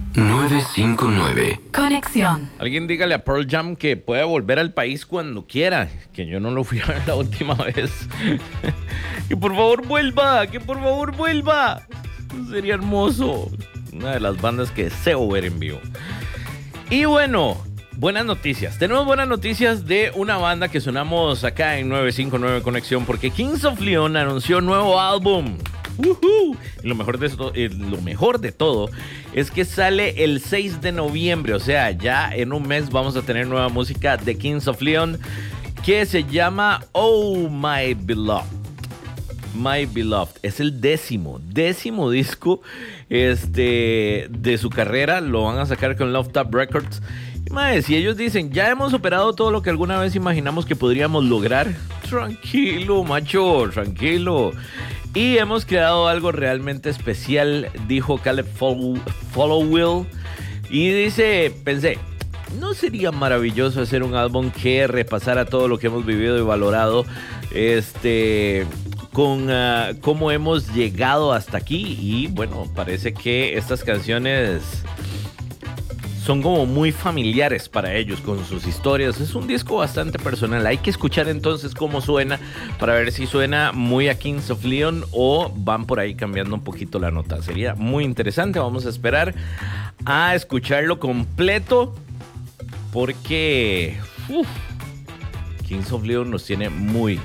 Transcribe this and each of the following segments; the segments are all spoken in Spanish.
959. Conexión. Alguien dígale a Pearl Jam que puede volver al país cuando quiera, que yo no lo fui a ver la última vez. Que por favor vuelva, que por favor vuelva. Sería hermoso. Una de las bandas que deseo ver en vivo. Y bueno, buenas noticias. Tenemos buenas noticias de una banda que sonamos acá en 959 Conexión, porque Kings of Leon anunció nuevo álbum. Y lo mejor de todo es que sale el 6 de noviembre, o sea, ya en un mes vamos a tener nueva música de Kings of Leon que se llama Oh My Beloved. My Beloved es el décimo disco de su carrera. Lo van a sacar con Love Tap Records. Y madre, si ellos dicen ya hemos superado todo lo que alguna vez imaginamos que podríamos lograr, tranquilo, macho, tranquilo. Y hemos creado algo realmente especial, dijo Caleb Followill. Y dice, pensé, ¿no sería maravilloso hacer un álbum que repasara todo lo que hemos vivido y valorado? Con cómo hemos llegado hasta aquí. Y bueno, parece que estas canciones son como muy familiares para ellos, con sus historias. Es un disco bastante personal. Hay que escuchar entonces cómo suena para ver si suena muy a Kings of Leon o van por ahí cambiando un poquito la nota. Sería muy interesante. Vamos a esperar a escucharlo completo porque Kings of Leon nos tiene muy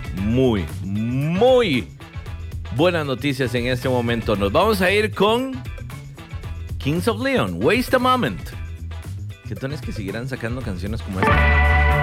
buenas noticias en este momento. Nos vamos a ir con Kings of Leon, Waste a Moment. ¿Qué tal es que siguieran sacando canciones como esta?